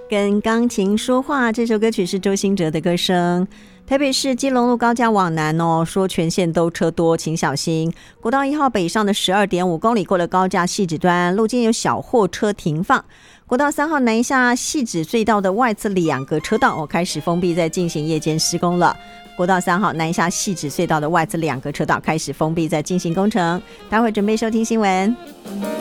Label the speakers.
Speaker 1: 跟钢琴说话，这首歌曲是周兴哲的歌声。台北市基隆路高架往南说全线都车多，请小心。国道1号北上的12.5公里过了高架汐止端，路肩有小货车停放。国道3号南下汐止隧道的外侧2个车道开始封闭，在进行夜间施工了。国道3号南下汐止隧道的外侧2个车道开始封闭，在进行工程。待会准备收听新闻。